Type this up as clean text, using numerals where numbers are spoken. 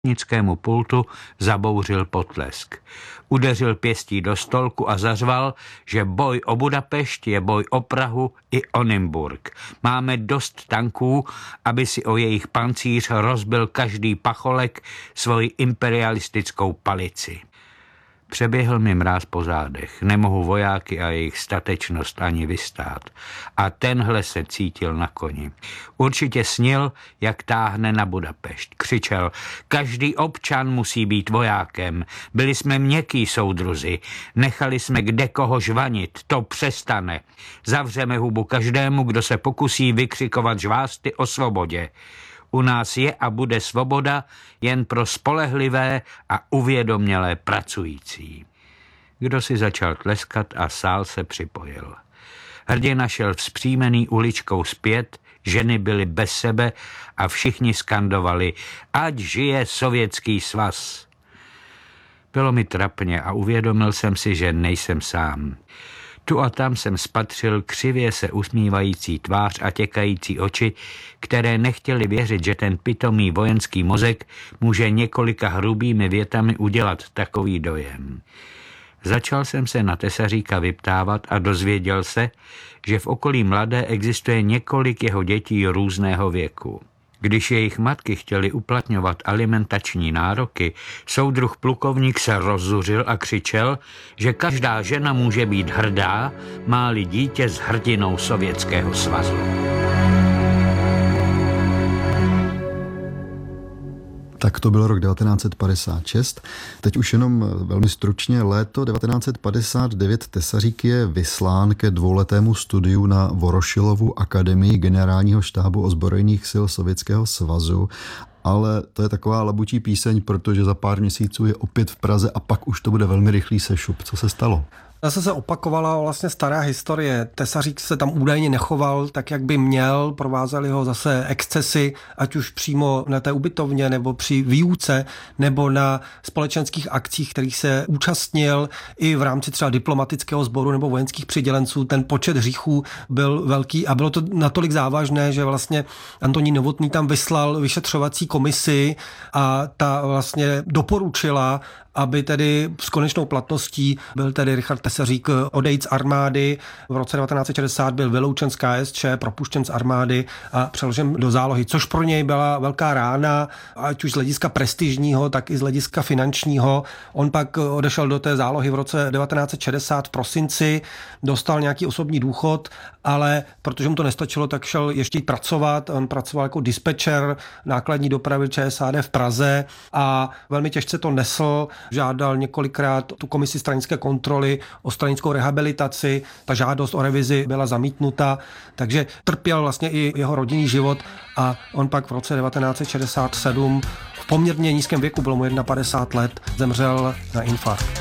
nickému pultu zabouřil potlesk. Udeřil pěstí do stolku a zařval, že boj o Budapešť je boj o Prahu i o Nymburk. Máme dost tanků, aby si o jejich pancíř rozbil každý pacholek svoji imperialistickou palici. Přeběhl mi mráz po zádech. Nemohu vojáky a jejich statečnost ani vystát. A tenhle se cítil na koni. Určitě snil, jak táhne na Budapešť. Křičel, každý občan musí být vojákem. Byli jsme měkký soudruzi. Nechali jsme kde koho žvanit. To přestane. Zavřeme hubu každému, kdo se pokusí vykřikovat žvásty o svobodě. U nás je a bude svoboda jen pro spolehlivé a uvědomělé pracující. Kdo si začal tleskat a sál se připojil. Hrdina šel vzpřímený uličkou zpět, ženy byly bez sebe a všichni skandovali, ať žije Sovětský svaz. Bylo mi trapně a uvědomil jsem si, že nejsem sám. Tu a tam jsem spatřil křivě se usmívající tvář a těkající oči, které nechtěli věřit, že ten pitomý vojenský mozek může několika hrubými větami udělat takový dojem. Začal jsem se na tesaříka vyptávat a dozvěděl se, že v okolí Mladé existuje několik jeho dětí různého věku. Když jejich matky chtěly uplatňovat alimentační nároky, soudruh plukovník se rozzuřil a křičel, že každá žena může být hrdá, má-li dítě s hrdinou Sovětského svazu. Tak to byl rok 1956. Teď už jenom velmi stručně. Léto 1959 Tesařík je vyslán ke dvouletému studiu na Vorošilovu akademii generálního štábu ozbrojených sil Sovětského svazu. Ale to je taková labučí píseň, protože za pár měsíců je opět v Praze a pak už to bude velmi rychlý sešup. Co se stalo? Zase se opakovala vlastně stará historie. Tesařík se tam údajně nechoval tak, jak by měl, provázely ho zase excesy, ať už přímo na té ubytovně, nebo při výuce, nebo na společenských akcích, kterých se účastnil i v rámci třeba diplomatického sboru nebo vojenských přidělenců. Ten počet hříchů byl velký a bylo to natolik závažné, že vlastně Antonín Novotný tam vyslal vyšetřovací komisi a ta vlastně doporučila, aby tedy s konečnou platností byl tedy Richard Tesařík odejít z armády. V roce 1960 byl vyloučen z KSČ, propuštěn z armády a přeložen do zálohy, což pro něj byla velká rána, ať už z hlediska prestižního, tak i z hlediska finančního. On pak odešel do té zálohy v roce 1960 v prosinci, dostal nějaký osobní důchod, ale protože mu to nestačilo, tak šel ještě pracovat. On pracoval jako dispečer nákladní dopravy ČSAD v Praze a velmi těžce to nesl. Žádal několikrát tu komisi stranické kontroly o stranickou rehabilitaci. Ta žádost o revizi byla zamítnuta, takže trpěl vlastně i jeho rodinný život a on pak v roce 1967 v poměrně nízkém věku, bylo mu 51 let, zemřel na infarkt.